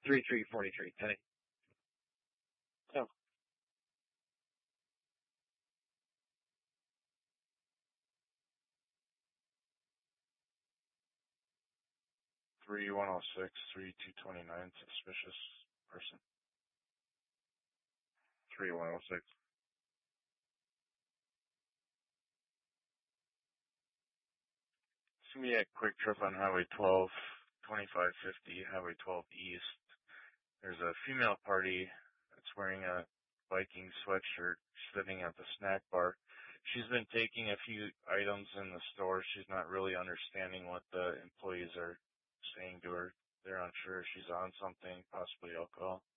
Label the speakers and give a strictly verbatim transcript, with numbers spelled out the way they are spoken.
Speaker 1: three three forty-three. Penny. Oh.
Speaker 2: three one oh six, three two twenty-nine, suspicious person. three one oh six. It's going to be a quick trip on Highway twelve, twenty-five fifty, Highway twelve East. There's a female party that's wearing a Viking sweatshirt sitting at the snack bar. She's been taking a few items in the store. She's not really understanding what the employees are saying to her. They're unsure if she's on something, possibly alcohol.